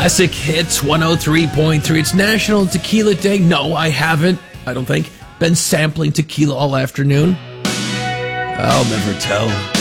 Classic Hits 103.3. It's National Tequila Day. No, I haven't, I don't think, been sampling tequila all afternoon. I'll never tell.